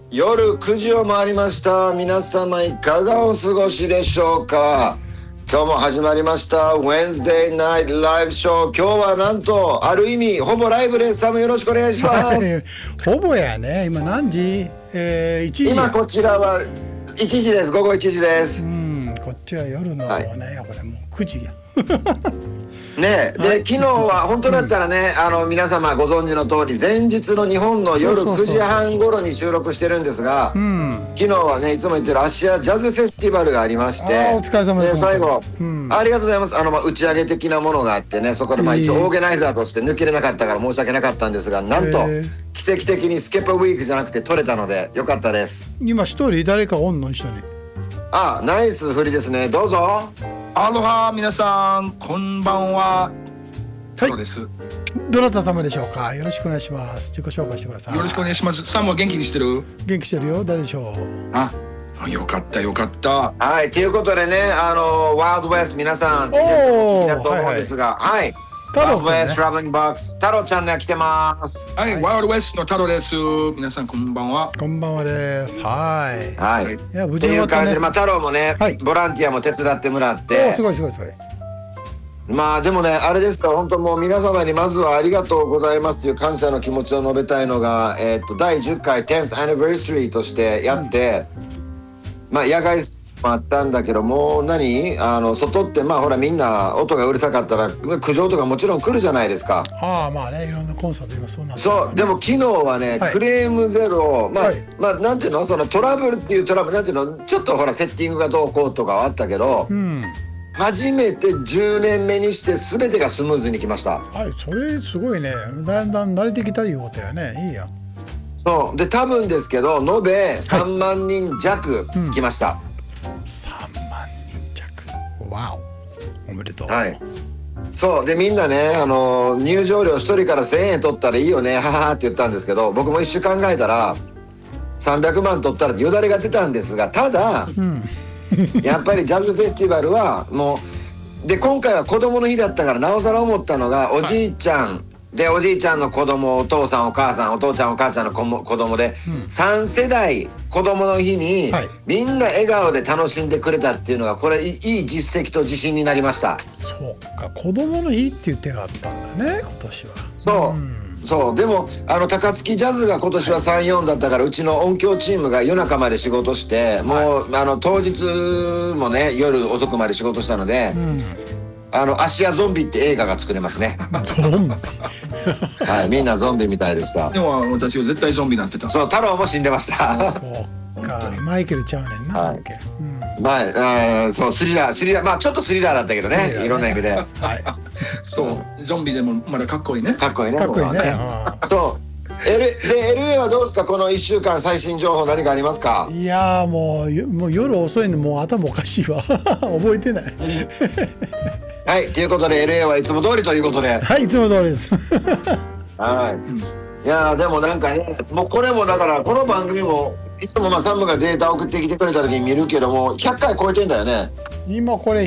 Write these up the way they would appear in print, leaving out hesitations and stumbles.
夜9時を回りました。皆様いかがお過ごしでしょうか。今日も始まりました Wednesday Night Live Show。今日はなんとある意味ほぼライブです。サムよろしくお願いします。 ほぼやね。今何時？1時。 今こちらは1時です。午後1時です。 こっちは夜のね、これもう9時や。 ね、で昨日は本当だったらね、皆様ご存知の通り前日の日本の夜9時半頃に収録してるんですが、昨日はねいつも言ってるアシアジャズフェスティバルがありまして、 お疲れ様です。 最後、ありがとうございます。打ち上げ的なものがあってね、そこで一応オーガナイザーとして抜けれなかったから申し訳なかったんですが、なんと奇跡的にスケップウィークじゃなくて取れたのでよかったです。 今一人誰かおんの一緒に。 ナイス振りですね。どうぞ。 アロハ、皆さんこんばんは。そうです。 どなた様でしょうか。よろしくお願いします。自己紹介してください。 よろしくお願いします。サムは元気にしてる？ 元気してるよ。誰でしょう？よかったよかった。 はい、ということでね、ワールドウェスト皆さん気になると思うんですが、はい。ワールドウェストトラベリングボックス、太郎ちゃんが来てます。 はい、ワールドウェストの太郎です。皆さんこんばんは。 こんばんはです。はい。 いや無事に終わったね。っていう感じで、太郎もね、ボランティアも手伝ってもらって。 すごいすごいすごい。 まあでもね、あれですよ、本当もう皆様にまずはありがとうございますという感謝の気持ちを述べたいのが、第10回 10th Anniversary としてやって、野外もあったんだけども、外ってほらみんな音がうるさかったら苦情とかもちろん来るじゃないですか。 まあね、いろんなコンサート今そうなんですよね。そうでも昨日はね、クレームゼロ、なんていうの、そのトラブルっていうトラブルなんていうの、ちょっとほらセッティングがどうこうとかはあったけど、初めて10年目にして全てがスムーズにきました。 はい、それすごいね。だんだん慣れてきたいうことやね。いいや。 そうで、多分ですけど延べ3万人弱来ました。 3万人弱。わお。おめでとう。 はい。そうでみんなね、入場料1人から1000円取ったらいいよねははって言ったんですけど、僕も一瞬考えたら300万取ったらよだれが出たんですが、ただ、やっぱりジャズフェスティバルはもうで、今回は子供の日だったからなおさら思ったのが、おじいちゃんでおじいちゃんの子供、お父さんお母さん、お父ちゃんお母ちゃんの子供で、3世代子供の日にみんな笑顔で楽しんでくれたっていうのが、これいい実績と自信になりました。 そうか、子供の日っていう手があったんだね、今年は。 そうでも高槻ジャズが今年は 3,4 だったから、うちの音響チームが夜中まで仕事して、もう当日もね夜遅くまで仕事したので、アシアゾンビって映画が作れますね。 ゾンビはい、みんなゾンビみたいでした。 でも私は絶対ゾンビになってた。 そう、太郎も死んでました。 そうか、マイケルちゃうねんな。 そう、スリラー、ちょっとスリラーだったけどね、いろんな意味で。 そうゾンビでもまだかっこいいね。 かっこいいね。 そう LA はどうですか、この1週間最新情報何かありますか？ いやもう夜遅いんでもう頭おかしいわ覚えてないはい、ということで LA はいつも通りということで。 はい、いつも通りですはい、いやでもなんかね、もうこれもだからこの番組もいつもサムがデータ送ってきてくれた時に見るけども100回超えてんだよね。 今これ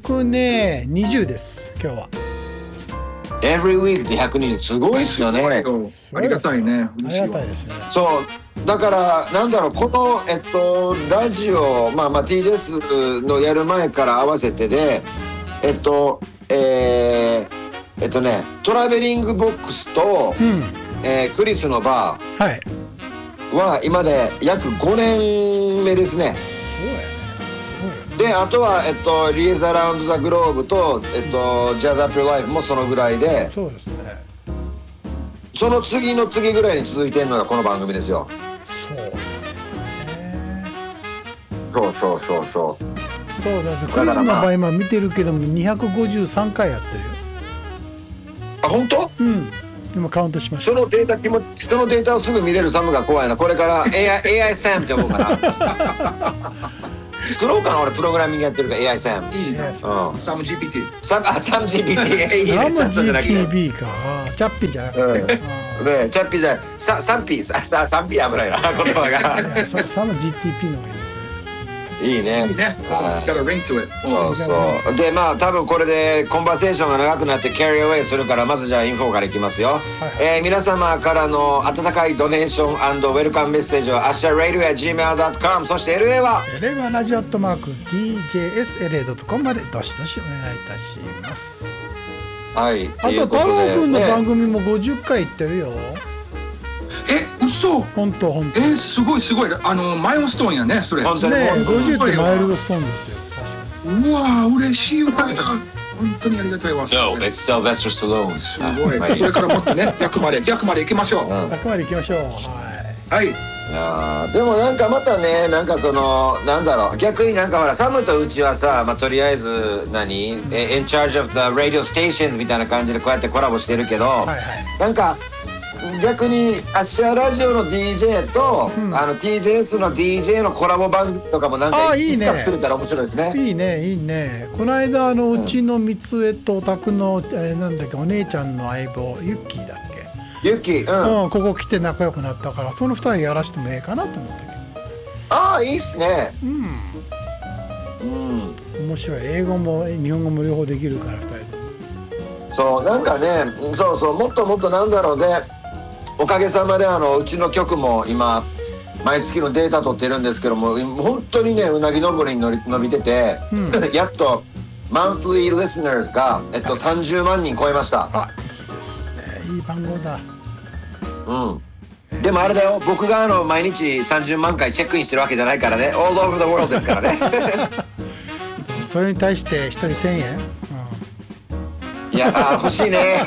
120です、今日は。 Every week で120、すごいですよね。 ありがたいね。 ありがたいですね。 そうだからなんだろう、このラジオTJS のやる前から合わせてでトラベリングボックスと、クリスのバーは今で約5年目ですね。 そうやね。 であとはリエザラウンドザグローブとジャズアップライフもそのぐらいで、 そうですね。 その次の次ぐらいに続いてるのがこの番組ですよ。 そうですね。 そうだ、クリスの場合今見てるけども253回やってるよ。 あ、本当？ 今カウントしました。 そのデータをすぐ見れるサムが怖いな。これから AI サムって思うから作ろうかな、俺プログラミングやってるから AI サム。 いいね。サム GPT。 サム GPT いいね。 サム GTB か。チャッピーじゃなくて。 チャッピーじゃない。サンピー危ないな言葉が。 サム GTP の方がいいですね。 いいね。 いいね。It's got a ring to it. そうそう。でまあ多分これでコンバーセーションが長くなってキャリーアウェイするから、まずじゃあインフォからいきますよ。皆様からの温かいドネーション&ウェルカムメッセージはasharadio@gmail.com、 そして LA はラジオ@DJSLA.com までどしどしお願いいたします。 はい。 あと太郎くんの番組も50回いってるよ。 嘘。 本当。 すごいマイルストーンやね、それ。 本当にね、50ってマイルドストーンですよ。確かに。うわ嬉しいわ。本当にありがたいわ。 So it's Sylvester Stallone。 すごい。これからもっとね、100まで行きましょう。 100まで行きましょう。 はい。 でもなんかまたね、なんかそのなんだろう、逆になんかほらサムとうちはさ、まあとりあえずin charge of the radio stations みたいな感じでこうやってコラボしてるけど、なんか逆にアッシャーラジオの DJ と、TJS の DJ のコラボ番組とかもなんかいつか作れたら面白いですね。 いいね。この間うちの三つ江とお宅の、なんだっけ、お姉ちゃんの相棒ユッキーだっけ。 ユッキー、 ここ来て仲良くなったから、その2人やらしてもええかなと思ったけど。いいっすね。 面白い。英語も日本語も両方できるから2人とも。そうなんかね、そうもっともっとなんだろうね。おかげさまでうちの局も今毎月のデータ取ってるんですけども、本当にねうなぎ登りに伸びてて、やっとマンスリーリスナーズが、30万人超えました。 いいですね。いい番号だ。 でもあれだよ、僕が毎日30万回チェックインしてるわけじゃないからね。 All over the world ですからね。 それに対して1人1000円、 いや欲しいね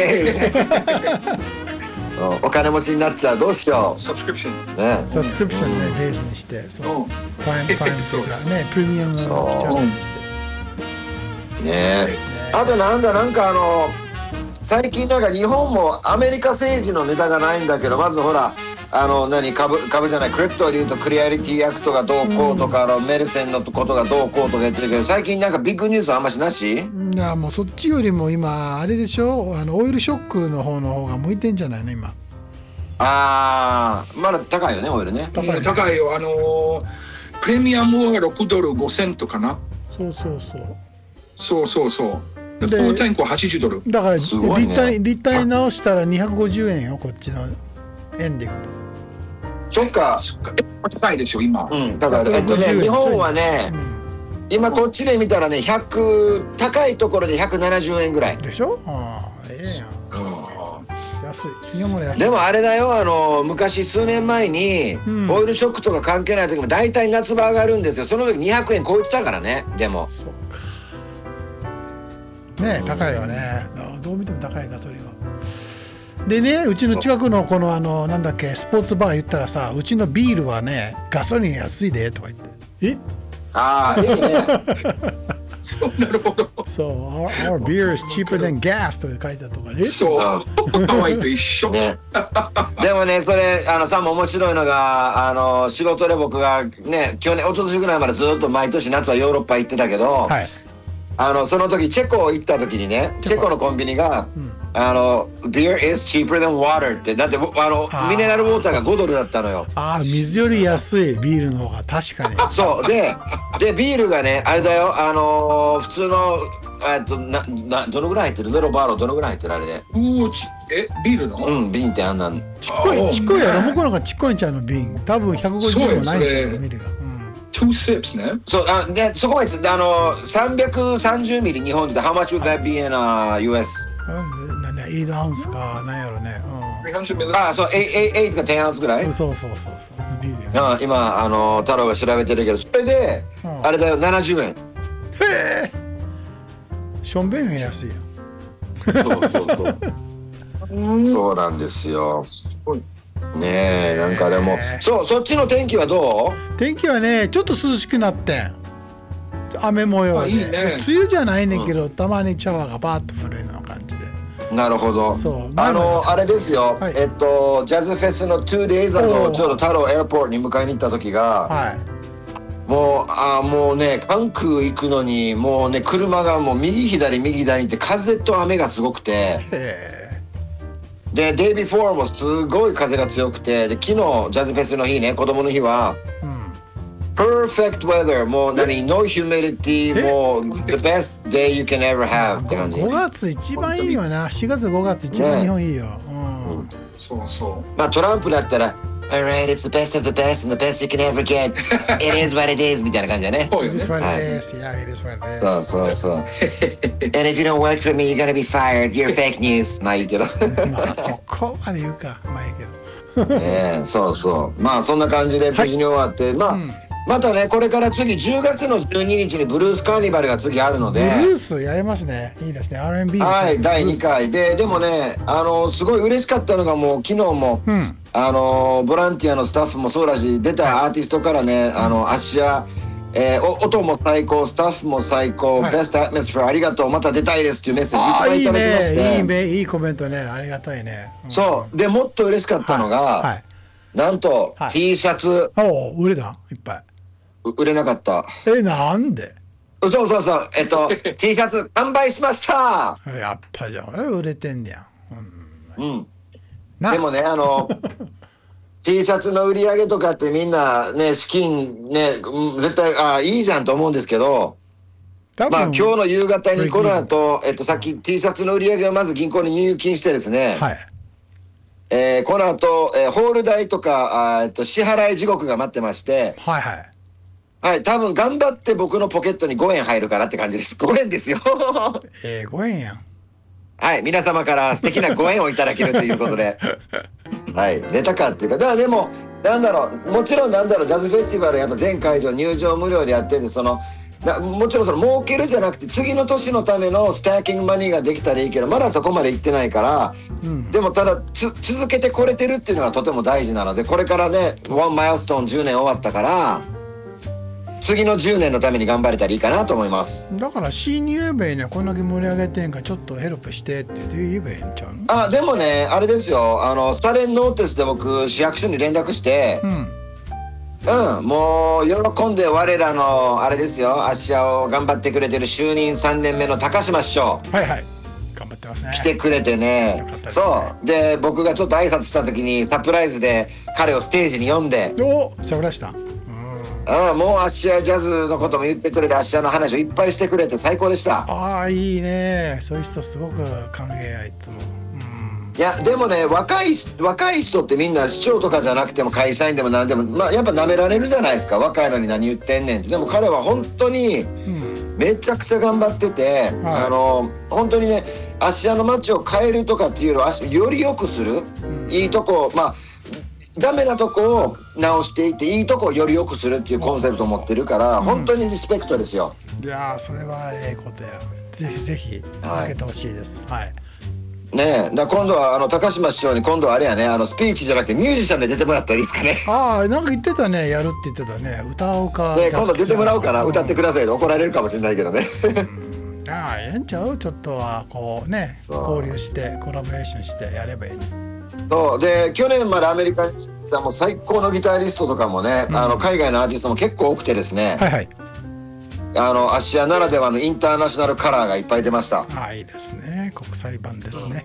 お金持ちになっちゃう、どうしよう。 サブスクリプションね、サブスクリプションね、ベースにして、そうパイムっていうかね、プレミアムのチャンネルにしてね。あとなんか最近なんか日本もアメリカ政治のネタがないんだけど、まずほら株じゃない、クリプトでいうとクリアリティアクトがどうこうとか、メルセンのことがどうこうとか言ってるけど、最近なんかビッグニュースはあんましなし。 いやもうそっちよりも今あれでしょ、オイルショックの方が向いてんじゃないの今。 まだ高いよね、オイルね。 高いよ。プレミアムは6ドル5セントかな。そう。フルタンクは80ドル。 だから立体直したら250円よ、こっちの円でいくと。 そっか。 高いでしょ今。 だから日本はね、今こっちで見たらね、高いところで170円ぐらいでしょ。ええやん。安い。日本も安い。 でもあれだよ、昔数年前にオイルショックとか関係ない時も大体夏場上がるんですよ。その時200円超えてたからね。でもね、高いよね。どう見ても高いガソリンは。でね、うちの近くのこのなんだっけ、スポーツバー言ったらさ、うちのビールはねガソリン安いでとか言って、 いいね。 そう、なるほど。 そう、our beer is cheaper than gas とか書いてあったとかね。 そう、ハワイと一緒ね。 でもね、それさも面白いのが、仕事で僕がね、一昨年ぐらいまでずっと毎年夏はヨーロッパ行ってたけど、その時チェコ行った時にね、チェコのコンビニがBeer is cheaper than water って、だってミネラルウォーターが5ドルだったのよ。 水より安いビールの方が確かに。 そうでビールがね、あれだよ、普通のどのぐらい入ってる、ゼロバーロどのぐらい入ってるあれで。 ビールの？ 瓶ってあんなん。 ちっこいやろ、向こうなんかちっこいんちゃうの瓶。多分150もないんちゃうのビールが。 2 sips ね。 そうでそこは330ミリ日本で How much would that be in US？ 8アウンスかなんやろね。 300ミリ。 そう8か10アウンスぐらい。 そうビールやね。 今太郎が調べてるけど、それであれだよ、70円。 へえ。しょんべんが安いやん。 そうなんですよ。ねえ、なんかでもそっちの天気はどう？ 天気はね、ちょっと涼しくなってん。雨模様で。梅雨じゃないねんけど、たまにシャワーがバーッと降るような感じで。 なるほど。あれですよ、ジャズフェスの 2days ちょうど太郎エアポートに迎えに行った時が、もうね、関空行くのにもうね、車がもう右左って風と雨がすごくて、でデイビーフォーもすごい風が強くて、で昨日ジャズフェスの日ね、子供の日は、 perfect weather もう何 no humidity もう the best day you can ever have って感じ。 5月一番いいよな。4月5月一番日本いいよ、 そうそう。 まあトランプだったら Alright, it's the best of the best and the best you can ever get. It is what it is みたいな感じだね。 そうよ It ね is what it is. Yeah, it is what it is. そうそうそう。And if you don't work for me, you're gonna be fired. You're fake news. まあいいけど。 まあそこまで言うか。まあいいけど。 そうそう。まあそんな感じで無事に終わって、まあ、またねこれから次10月の12日にブルースカーニバルが次あるので。 ブルースやれますね。いいですね。R&B ですね。 はい、第2回でもねすごい嬉しかったのがもう昨日も、ボランティアのスタッフもそうだし出たアーティストからね芦屋音も最高、スタッフも最高、ベストアトモスフェアありがとう、また出たいですっていうメッセージいっぱいいただきまして、 いいコメントね、ありがたいね。 そうでもっと嬉しかったのが、なんと T シャツ売れたいっぱい。 売れなかった。 なんで？ そう T シャツ完売しました。 やったじゃん、あれ売れてんねや。 でもねT シャツの売り上げとかってみんなね資金ね絶対いいじゃんと思うんですけど、まあ今日の夕方にこの後さっき T シャツの売り上げをまず銀行に入金してですね、この後ホール代とか支払い地獄が待ってまして、多分頑張って僕のポケットに5円入るからって感じです。5円ですよ。 5円やん。 はい、皆様から素敵なご縁をいただけるということでネタかっていうか、だからでももちろんジャズフェスティバルやっぱ全会場入場無料でやってて、もちろん儲けるじゃなくて次の年のためのスタッキングマニーができたらいいけど、まだそこまで行ってないから、でもただ続けてこれてるっていうのがとても大事なので、これからねワンマイルストーン10年終わったから次の10年のために頑張れたらいいかなと思います。 だから C に言えばいいね、こんだけ盛り上げてんからちょっとヘルプしてって言えばいいんちゃうの？ でもねあれですよ、スタレンノーティスで僕市役所に連絡して、もう喜んで我らのあれですよ、芦屋を頑張ってくれてる就任3年目の高島市長、 頑張ってますね。 来てくれてね、そうで僕がちょっと挨拶した時にサプライズで彼をステージに呼んで、 しゃべらした。 もう芦屋ジャズのことも言ってくれて、芦屋の話をいっぱいしてくれて最高でした。 いいね、そういう人すごく歓迎やいつも。 いやでもね若い人ってみんな市長とかじゃなくても会社員でも何でも、やっぱ舐められるじゃないですか、若いのに何言ってんねんって。でも彼は本当にめちゃくちゃ頑張ってて、本当にね芦屋の街を変えるとかっていうよりより良くする、いいとこダメなとこを直していっていいとこをより良くするっていうコンセプトを持ってるから、本当にリスペクトですよ。 いやそれはことや、ぜひ続けてほしいです。 ねえ、今度は高島市長に今度はあれやね、スピーチじゃなくてミュージシャンで出てもらったらいいですかね。 なんか言ってたね、やるって言ってたね。歌おうか。 今度出てもらおうかな、歌ってくださいと怒られるかもしれないけどね。 ええんちゃう、ちょっとはこうね交流してコラボレーションしてやればいいね。 そうで去年までアメリカに行ったもう最高のギタリストとかもね、海外のアーティストも結構多くてですね、芦屋ならではのインターナショナルカラーがいっぱい出ました。 いいですね、国際版ですね。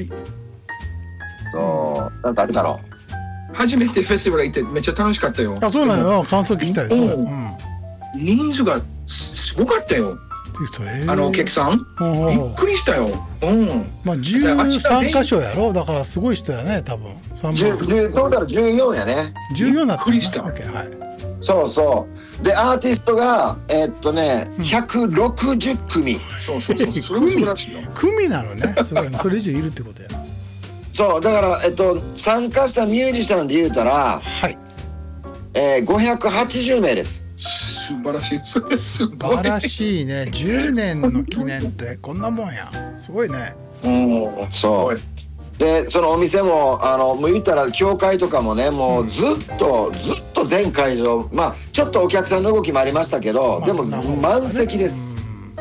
なんかあるだろう。初めてフェスティバル行ってめっちゃ楽しかったよ。 そうなのよ、感想聞きたいよ。 人数がすごかったよ。お客さんびっくりしたよ。 13箇所やろ、だからすごい人やね、多分。 トータル14やね。 14なった。 びっくりした。 そうでアーティストが160組。 そうそれ素晴らしいよ。 組なのね、すごい。それ以上いるってことや。 そうだから参加したミュージシャンで言うたら580名です。 素晴らしい。 素晴らしいね。10年の記念ってこんなもんや。すごいね。 そうでそのお店ももう言ったら教会とかもね、もうずっと全会場、ちょっとお客さんの動きもありましたけど、でも満席です。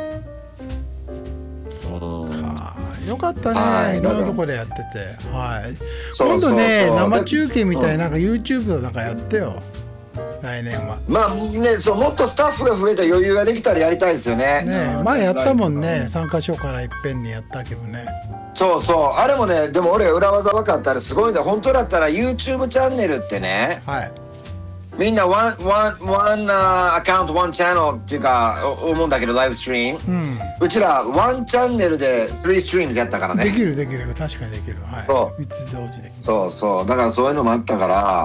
よかったね、いろんなとこでやってて。今度ね生中継みたいなYouTube なんかやってよ、来年は。 もっとスタッフが増えた余裕ができたらやりたいですよね。 前やったもんね、参加所からいっぺんにやったけどね。 あれもね、でも俺裏技分かったらすごいんだ。本当だったら YouTube チャンネルってね、 みんなワンアカウントワンチャンネルっていうか思うんだけどライブストリーム、うちらワンチャンネルで3ストリームやったからね。 できる確かにできる。はい。 そう 3つ同時で。 そうだからそういうのもあったから、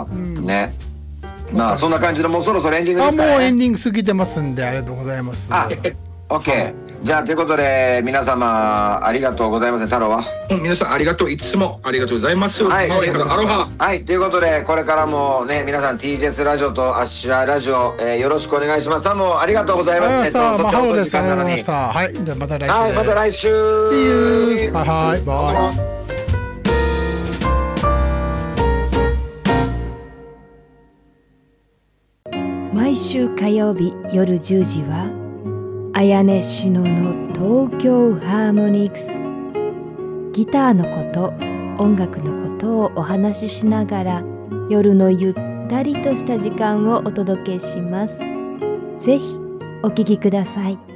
ね。まあそんな感じでもうそろそろエンディングですかね。 もうエンディング過ぎてますんでありがとうございます。 OK、じゃあということで皆様ありがとうございます。太郎は皆さんありがとう、いつもありがとうございます。はい、アロハ。 はい、ということでこれからもね皆さん TJS ラジオとアッシャーラジオ、よろしくお願いします。もうありがとうございます。 マハロです。ありがとうございました。はい、じゃあまた来週です。 はい、また来週。 See you。はい、バイ。 毎週火曜日夜10時はあやねしのの東京ハーモニクス、ギターのこと音楽のことをお話ししながら夜のゆったりとした時間をお届けします。ぜひお聞きください。